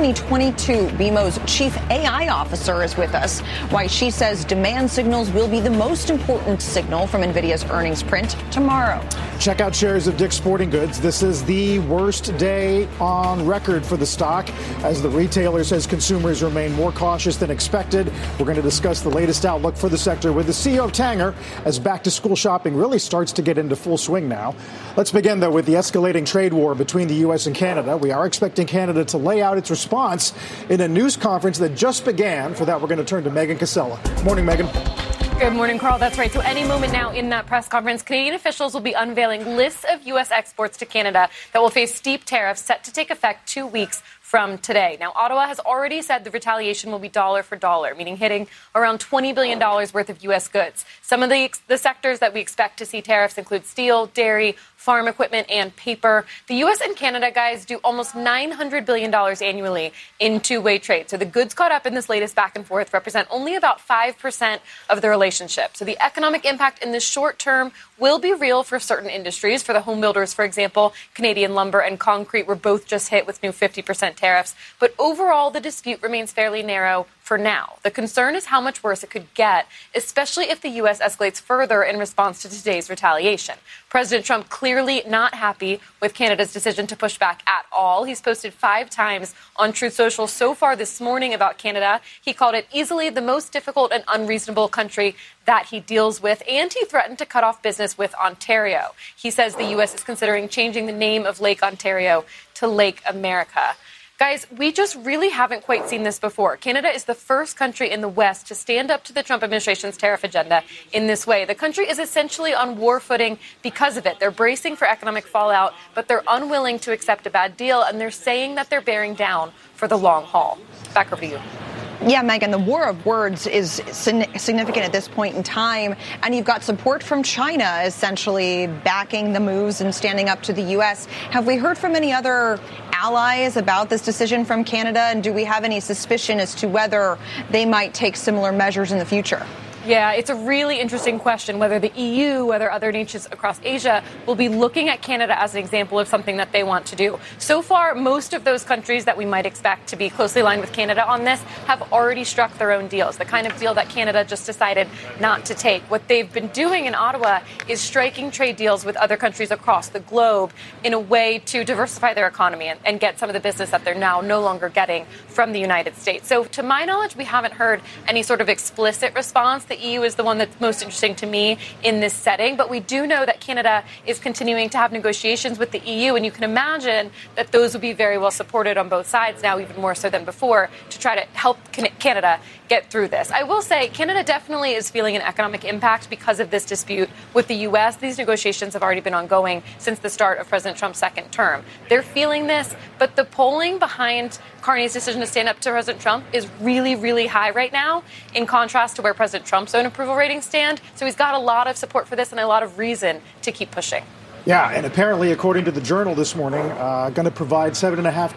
2022. BMO's chief AI officer is with us. Why she says demand signals will be the most important signal from NVIDIA's earnings print tomorrow. Check out shares of Dick's Sporting Goods. This is the worst day on record for the stock as the retailer says consumers remain more cautious than expected. We're going to discuss the latest outlook for the sector with the CEO of Tanger as back-to-school shopping really starts to get into full swing now. Let's begin, though, with the escalating trade war between the U.S. and Canada. We are expecting Canada to lay out its response in a news conference that just began. For that, we're going to turn to Megan Cassella. Morning, Megan. Good morning, Carl. That's right. So any moment now in that press conference, Canadian officials will be unveiling lists of U.S. exports to Canada that will face steep tariffs set to take effect 2 weeks from today. Now, Ottawa has already said the retaliation will be dollar for dollar, meaning hitting around $20 billion worth of U.S. goods. Some of the sectors that we expect to see tariffs include steel, dairy, farm equipment, and paper. The U.S. and Canada, guys, do almost $900 billion annually in two-way trade. So the goods caught up in this latest back and forth represent only about 5% of the relationship. So the economic impact in the short term will be real for certain industries. For the home builders, for example, Canadian lumber and concrete were both just hit with new 50% tariffs. But overall, the dispute remains fairly narrow for now. The concern is how much worse it could get, especially if the U.S. escalates further in response to today's retaliation. President Trump clearly not happy with Canada's decision to push back at all. He's posted 5 times on Truth Social so far this morning about Canada. He called it easily the most difficult and unreasonable country that he deals with, and he threatened to cut off business with Ontario. He says the U.S. is considering changing the name of Lake Ontario to Lake America. Guys, we just really haven't quite seen this before. Canada is the first country in the West to stand up to the Trump administration's tariff agenda in this way. The country is essentially on war footing because of it. They're bracing for economic fallout, but they're unwilling to accept a bad deal, and they're saying that they're bearing down for the long haul. Back over to you. Yeah, Megan, the war of words is significant at this point in time, and you've got support from China essentially backing the moves and standing up to the U.S. Have we heard from any other allies about this decision from Canada, and do we have any suspicion as to whether they might take similar measures in the future? Yeah, it's a really interesting question whether the EU, whether other nations across Asia will be looking at Canada as an example of something that they want to do. So far, most of those countries that we might expect to be closely aligned with Canada on this have already struck their own deals, the kind of deal that Canada just decided not to take. What they've been doing in Ottawa is striking trade deals with other countries across the globe in a way to diversify their economy and get some of the business that they're now no longer getting from the United States. So to my knowledge, we haven't heard any sort of explicit response. The EU is the one that's most interesting to me in this setting. But we do know that Canada is continuing to have negotiations with the EU. And you can imagine that those will be very well supported on both sides now, even more so than before, to try to help Canada get through this. I will say Canada definitely is feeling an economic impact because of this dispute with the U.S. These negotiations have already been ongoing since the start of President Trump's second term. They're feeling this, but the polling behind Carney's decision to stand up to President Trump is really, really high right now, in contrast to where President Trump's own approval ratings stand. So he's got a lot of support for this and a lot of reason to keep pushing. Yeah, and apparently, according to the Journal this morning, going to provide $7.5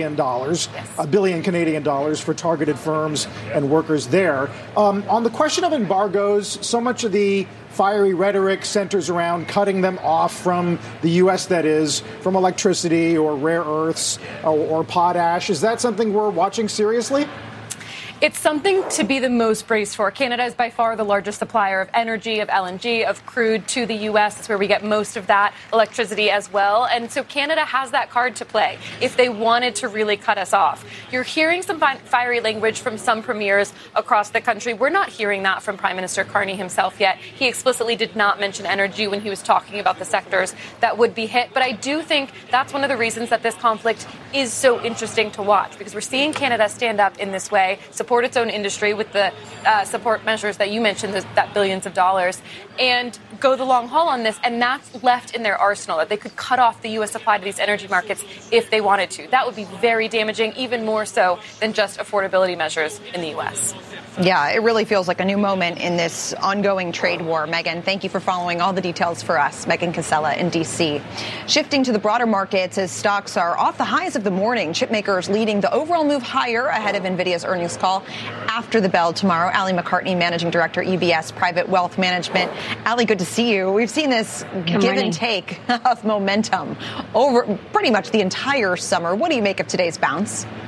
billion Canadian dollars for targeted firms and workers there. On the question of embargoes, so much of the fiery rhetoric centers around cutting them off from the U.S., that is, from electricity or rare earths or potash. Is that something we're watching seriously? It's something to be the most braced for. Canada is by far the largest supplier of energy, of LNG, of crude to the U.S. That's where we get most of that electricity as well. And so Canada has that card to play if they wanted to really cut us off. You're hearing some fiery language from some premiers across the country. We're not hearing that from Prime Minister Carney himself yet. He explicitly did not mention energy when he was talking about the sectors that would be hit. But I do think that's one of the reasons that this conflict is so interesting to watch, because we're seeing Canada stand up in this way, support its own industry with the support measures that you mentioned, that billions of dollars, and go the long haul on this. And that's left in their arsenal, that they could cut off the U.S. supply to these energy markets if they wanted to. That would be very damaging, even more so than just affordability measures in the U.S. Yeah, it really feels like a new moment in this ongoing trade war. Megan, thank you for following all the details for us. Megan Cassella in D.C. Shifting to the broader markets as stocks are off the highs of the morning. Chipmakers leading the overall move higher ahead of NVIDIA's earnings call after the bell tomorrow. Ali McCartney, Managing Director, EBS Private Wealth Management. Ali, good to see you. We've seen this give and take of momentum over pretty much the entire summer. What do you make of today's bounce?